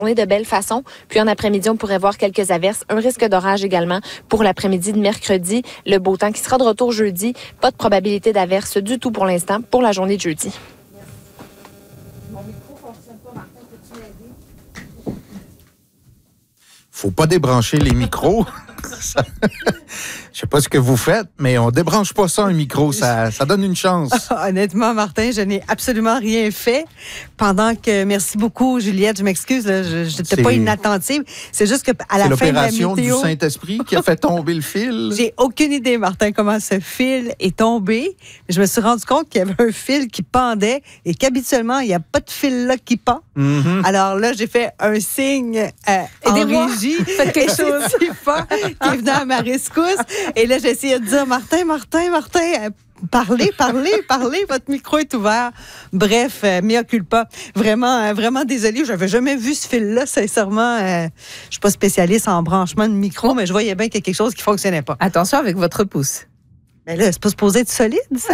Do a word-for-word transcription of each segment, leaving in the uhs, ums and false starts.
journée de belle façon. Puis en après-midi, on pourrait voir quelques averses. Un risque d'orage également pour l'après-midi de mercredi. Le beau temps qui sera de retour jeudi. Pas de probabilité d'averse du tout pour l'instant pour la journée de jeudi. Mon micro fonctionne pas, Martin, peux-tu m'aider? Faut pas débrancher les micros. Ça... Je sais pas ce que vous faites, mais on débranche pas ça un micro, ça, ça donne une chance. Honnêtement, Martin, je n'ai absolument rien fait. Pendant que, merci beaucoup, Juliette, je m'excuse, là, je n'étais pas inattentive. C'est juste que à la fin de la météo, l'opération du Saint-Esprit qui a fait tomber le fil. J'ai aucune idée, Martin, comment ce fil est tombé. Je me suis rendu compte qu'il y avait un fil qui pendait et qu'habituellement, il n'y a pas de fil là qui pend. Mm-hmm. Alors là, j'ai fait un signe euh, en régie. Faites quelque chose. Qui est venu à ma rescousse. Et là, j'ai essayé de dire, Martin, Martin, Martin, euh, parlez, parlez, parlez, votre micro est ouvert. Bref, euh, mea culpa. Vraiment, euh, vraiment désolée, j'avais jamais vu ce fil-là, sincèrement. Euh, je suis pas spécialiste en branchement de micro, mais je voyais bien qu'il y a quelque chose qui fonctionnait pas. Attention avec votre pouce. Mais là, c'est pas supposé être solide, ça.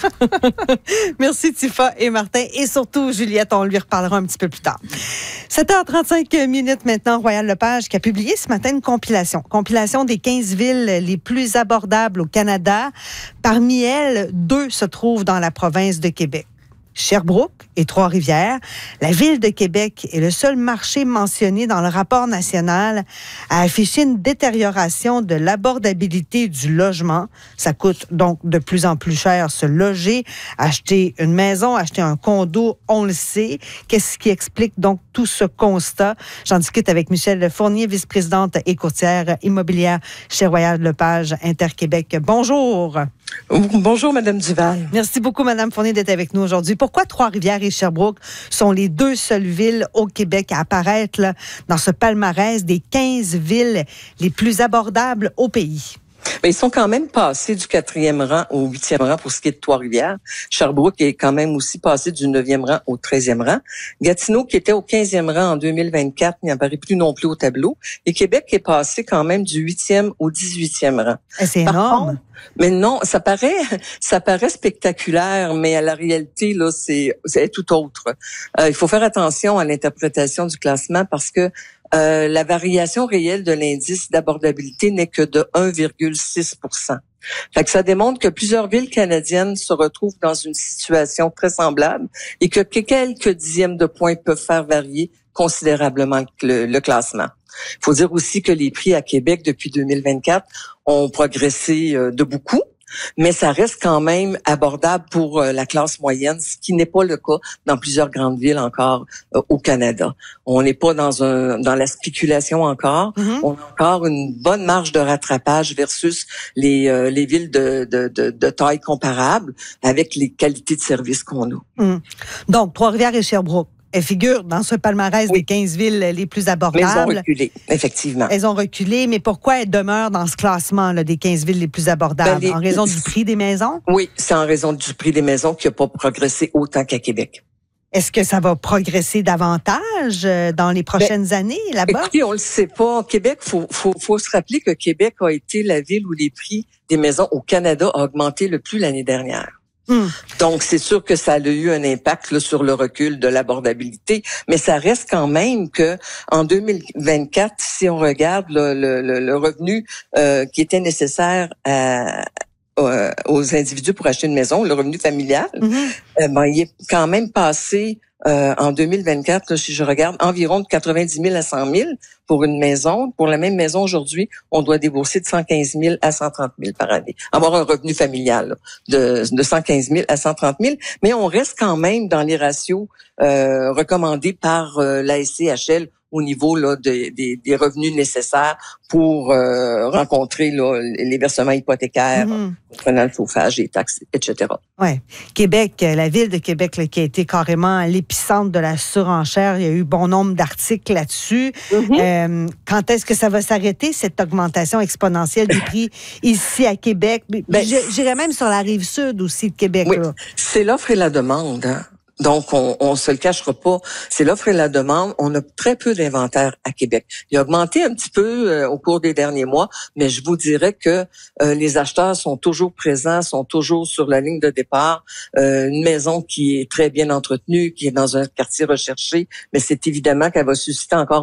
Merci, Tifa et Martin. Et surtout, Juliette, on lui reparlera un petit peu plus tard. sept heures trente-cinq minutes maintenant, Royal Lepage qui a publié ce matin une compilation. Compilation des quinze villes les plus abordables au Canada. Parmi elles, deux se trouvent dans la province de Québec. Sherbrooke et Trois-Rivières. La ville de Québec est le seul marché mentionné dans le rapport national à afficher une détérioration de l'abordabilité du logement. Ça coûte donc de plus en plus cher se loger, acheter une maison, acheter un condo, on le sait. Qu'est-ce qui explique donc tout ce constat? J'en discute avec Michèle Fournier, vice-présidente et courtière immobilière chez Royal Lepage Interquébec. Bonjour. Bonjour, Madame Duval. Merci beaucoup, Madame Fournier, d'être avec nous aujourd'hui. Pourquoi Trois-Rivières et Sherbrooke sont les deux seules villes au Québec à apparaître là, dans ce palmarès des quinze villes les plus abordables au pays? Mais ils sont quand même passés du quatrième rang au huitième rang pour ce qui est de Trois-Rivières. Sherbrooke est quand même aussi passé du neuvième rang au treizième rang. Gatineau, qui était au quinzième rang en deux mille vingt-quatre, n'y apparaît plus non plus au tableau. Et Québec est passé quand même du huitième au dix-huitième rang. Et c'est Par énorme. Contre, mais non, ça paraît, ça paraît spectaculaire, mais à la réalité, là, c'est, c'est tout autre. Euh, il faut faire attention à l'interprétation du classement parce que Euh, la variation réelle de l'indice d'abordabilité n'est que de un virgule six pour cent. Fait que ça démontre que plusieurs villes canadiennes se retrouvent dans une situation très semblable et que quelques dixièmes de points peuvent faire varier considérablement le, le classement. Il faut dire aussi que les prix à Québec depuis deux mille vingt-quatre ont progressé de beaucoup. Mais ça reste quand même abordable pour euh, la classe moyenne, ce qui n'est pas le cas dans plusieurs grandes villes encore euh, au Canada. On n'est pas dans un dans la spéculation encore. Mm-hmm. On a encore une bonne marge de rattrapage versus les euh, les villes de, de de de taille comparable avec les qualités de service qu'on a. Mm. Donc Trois-Rivières et Sherbrooke. Elles figurent dans ce palmarès oui. des quinze villes les plus abordables. Mais elles ont reculé, effectivement. Elles ont reculé, mais pourquoi elles demeurent dans ce classement là, des quinze villes les plus abordables? Ben les, en raison du prix des maisons? Oui, c'est en raison du prix des maisons qui n'a pas progressé autant qu'à Québec. Est-ce que ça va progresser davantage dans les prochaines ben, années là-bas? Écoutez, on le sait pas. Québec, faut, faut, faut se rappeler que Québec a été la ville où les prix des maisons au Canada ont augmenté le plus l'année dernière. Hmm. Donc, c'est sûr que ça a eu un impact là, sur le recul de l'abordabilité, mais ça reste quand même que en deux mille vingt-quatre, si on regarde là, le, le, le revenu euh, qui était nécessaire à, euh, aux individus pour acheter une maison, le revenu familial, mm-hmm. euh, ben, il est quand même passé euh, en deux mille vingt-quatre, là, si je regarde, environ de quatre-vingt-dix mille à cent mille pour une maison. Pour la même maison aujourd'hui, on doit débourser de cent quinze mille à cent trente mille par année. Avoir un revenu familial là, de, de cent quinze mille à cent trente mille, mais on reste quand même dans les ratios euh, recommandés par euh, la S C H L au niveau là de, de, des revenus nécessaires pour euh, rencontrer là, les versements hypothécaires, mm-hmm. prenant le chauffage, les taxes, et cetera. Ouais, Québec, la ville de Québec là, qui a été carrément à l'épicentre de la surenchère, il y a eu bon nombre d'articles là-dessus. Mm-hmm. Euh, quand est-ce que ça va s'arrêter, cette augmentation exponentielle des prix ici à Québec? Ben, J'irais même sur la rive sud aussi de Québec. Oui, là. C'est l'offre et la demande, hein? Donc, on, on se le cachera pas. C'est l'offre et la demande. On a très peu d'inventaire à Québec. Il a augmenté un petit peu euh, au cours des derniers mois, mais je vous dirais que euh, les acheteurs sont toujours présents, sont toujours sur la ligne de départ. Euh, une maison qui est très bien entretenue, qui est dans un quartier recherché, mais c'est évidemment qu'elle va susciter encore